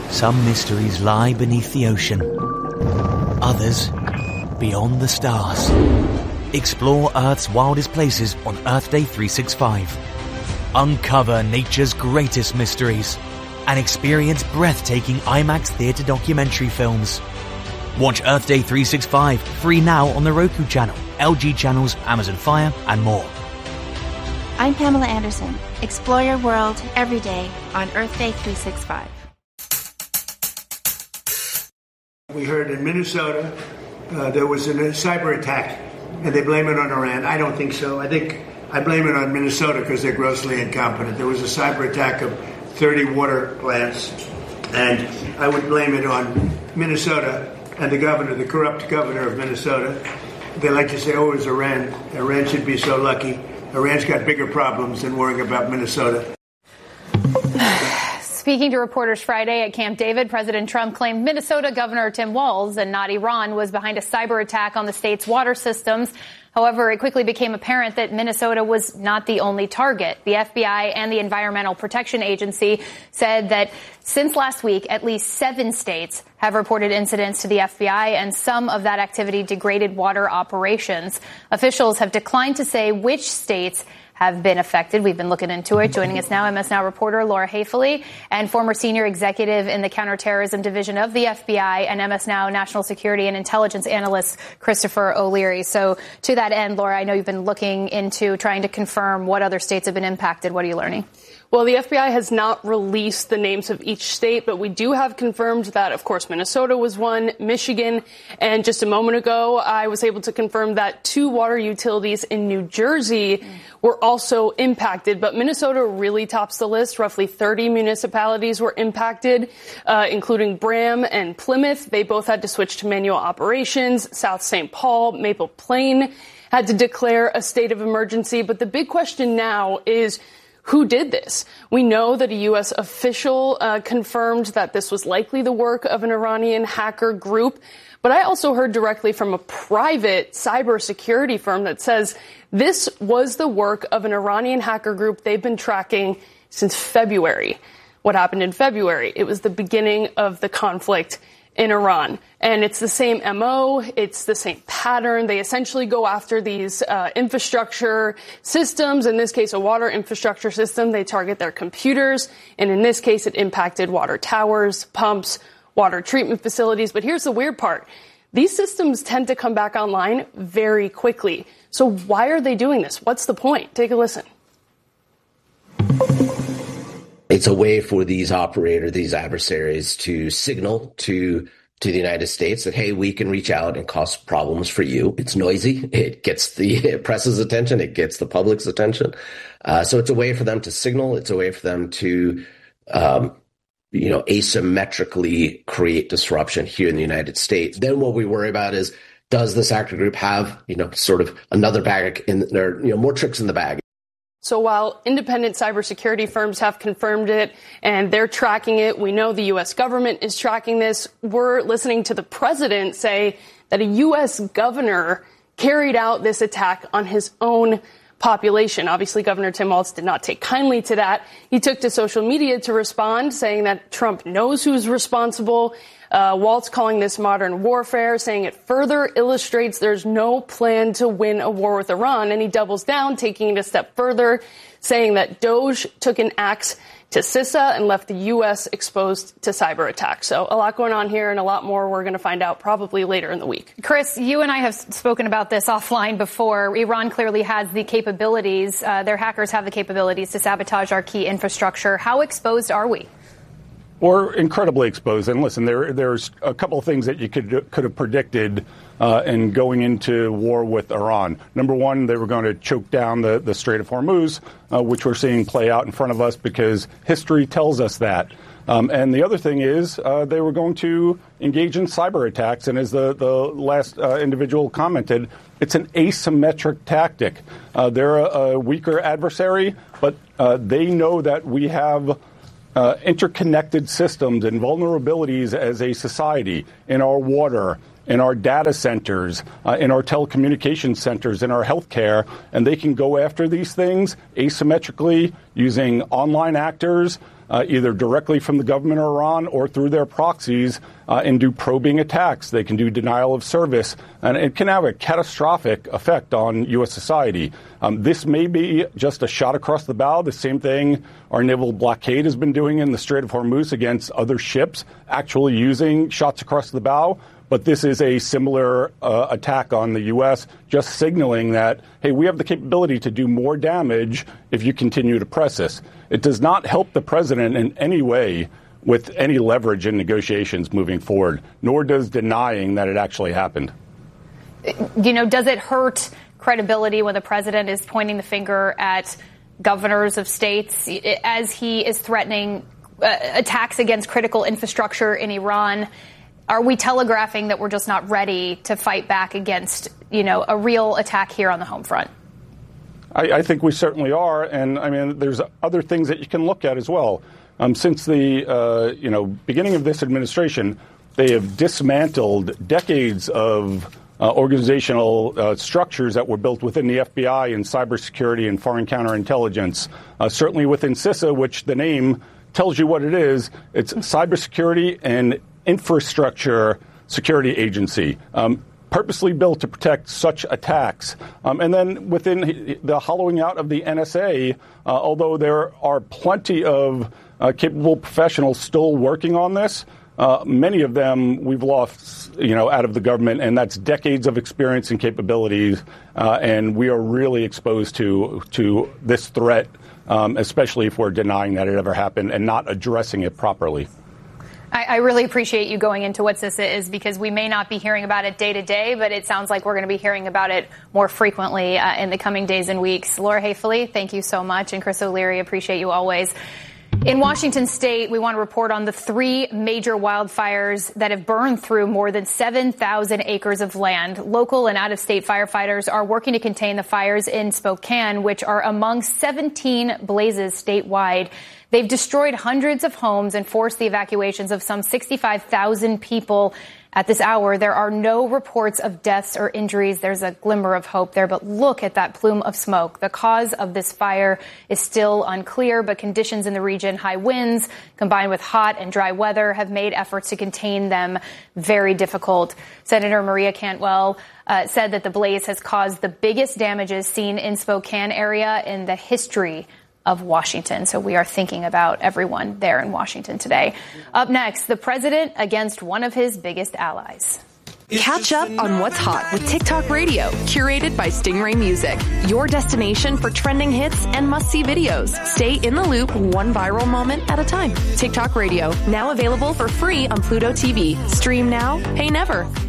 Some mysteries lie beneath the ocean. Others, beyond the stars. Explore Earth's wildest places on Earth Day 365. Uncover nature's greatest mysteries and experience breathtaking IMAX theater documentary films. Watch Earth Day 365 free now on the Roku channel, LG channels, Amazon Fire, and more. I'm Pamela Anderson. Explore your world every day on Earth Day 365. We heard in Minnesota there was a cyber attack, and they blame it on Iran. I don't think so. I blame it on Minnesota because they're grossly incompetent. There was a cyber attack of 30 water plants, and I would blame it on Minnesota and the governor, the corrupt governor of Minnesota. They like to say, oh, it was Iran. Iran should be so lucky. Iran's got bigger problems than worrying about Minnesota. Speaking to reporters Friday at Camp David, President Trump claimed Minnesota Governor Tim Walz and not Iran was behind a cyber attack on the state's water systems. However, it quickly became apparent that Minnesota was not the only target. The FBI and the Environmental Protection Agency said that since last week, at least 7 states have reported incidents to the FBI, and some of that activity degraded water operations. Officials have declined to say which states have been affected. We've been looking into it. Joining us now, MS Now reporter Laura Haefele and former senior executive in the counterterrorism division of the FBI and MS Now national security and intelligence analyst Christopher O'Leary. So to that end, Laura, I know you've been looking into trying to confirm what other states have been impacted. What are you learning? Well, the FBI has not released the names of each state, but we do have confirmed that, of course, Minnesota was one, Michigan, and just a moment ago, I was able to confirm that 2 water utilities in New Jersey were also impacted. But Minnesota really tops the list. Roughly 30 municipalities were impacted, including Bram and Plymouth. They both had to switch to manual operations. South St. Paul, Maple Plain had to declare a state of emergency. But the big question now is, who did this? We know that a U.S. official confirmed that this was likely the work of an Iranian hacker group. But I also heard directly from a private cybersecurity firm that says this was the work of an Iranian hacker group they've been tracking since February. What happened in February? It was the beginning of the conflict in Iran. And it's the same MO, it's the same pattern. They essentially go after these infrastructure systems. In this case, a water infrastructure system. They target their computers. And in this case, it impacted water towers, pumps, water treatment facilities. But here's the weird part. These systems tend to come back online very quickly. So why are they doing this? What's the point? Take a listen. It's a way for these operators, these adversaries, to signal to the United States that, hey, we can reach out and cause problems for you. It's noisy. It gets the press's attention. It gets the public's attention. So it's a way for them to signal. It's a way for them to, asymmetrically create disruption here in the United States. Then what we worry about is, does this actor group have, sort of another bag in there, more tricks in the bag? So while independent cybersecurity firms have confirmed it and they're tracking it, we know the U.S. government is tracking this. We're listening to the president say that a U.S. governor carried out this attack on his own population. Obviously, Governor Tim Walz did not take kindly to that. He took to social media to respond, saying that Trump knows who's responsible. Walz calling this modern warfare, saying it further illustrates there's no plan to win a war with Iran. And he doubles down, taking it a step further, saying that DOJ took an axe to CISA and left the U.S. exposed to cyber attacks. So a lot going on here and a lot more we're going to find out probably later in the week. Chris, you and I have spoken about this offline before. Iran clearly has the capabilities. Their hackers have the capabilities to sabotage our key infrastructure. How exposed are we? We're incredibly exposed. And listen, there's a couple of things that you could have predicted in going into war with Iran. Number one, they were going to choke down the Strait of Hormuz, which we're seeing play out in front of us because history tells us that. And the other thing is they were going to engage in cyber attacks. And as the last individual commented, it's an asymmetric tactic. They're a weaker adversary, but they know that we have interconnected systems and vulnerabilities as a society in our water, in our data centers, in our telecommunications centers, in our healthcare, and they can go after these things asymmetrically using online actors, either directly from the government of Iran or through their proxies, and do probing attacks. They can do denial of service, and it can have a catastrophic effect on U.S. society. This may be just a shot across the bow, the same thing our naval blockade has been doing in the Strait of Hormuz against other ships, actually using shots across the bow. But this is a similar attack on the U.S., just signaling that, hey, we have the capability to do more damage if you continue to press us. It does not help the president in any way with any leverage in negotiations moving forward, nor does denying that it actually happened. You know, does it hurt credibility when the president is pointing the finger at governors of states as he is threatening attacks against critical infrastructure in Iran? Are we telegraphing that we're just not ready to fight back against, you know, a real attack here on the home front? I think we certainly are. And I mean, there's other things that you can look at as well. Since the, beginning of this administration, they have dismantled decades of organizational structures that were built within the FBI in cybersecurity and foreign counterintelligence. Certainly within CISA, which the name tells you what it is. It's cybersecurity and infrastructure security agency, purposely built to protect such attacks. And then within the hollowing out of the NSA, although there are plenty of capable professionals still working on this, many of them we've lost, out of the government, and that's decades of experience and capabilities. And we are really exposed to this threat, especially if we're denying that it ever happened and not addressing it properly. I really appreciate you going into what CISA is, because we may not be hearing about it day to day, but it sounds like we're going to be hearing about it more frequently in the coming days and weeks. Laura Hayfley, thank you so much. And Chris O'Leary, appreciate you always. In Washington state, we want to report on the 3 major wildfires that have burned through more than 7,000 acres of land. Local and out-of-state firefighters are working to contain the fires in Spokane, which are among 17 blazes statewide. They've destroyed hundreds of homes and forced the evacuations of some 65,000 people. At this hour, there are no reports of deaths or injuries. There's a glimmer of hope there, but look at that plume of smoke. The cause of this fire is still unclear, but conditions in the region, high winds combined with hot and dry weather, have made efforts to contain them very difficult. Senator Maria Cantwell said that the blaze has caused the biggest damages seen in Spokane area in the history of Washington. So we are thinking about everyone there in Washington today. Up next, the president against one of his biggest allies. Catch up on what's hot with TikTok Radio, curated by Stingray Music. Your destination for trending hits and must-see videos. Stay in the loop, one viral moment at a time. TikTok Radio, now available for free on Pluto TV. Stream now, pay never.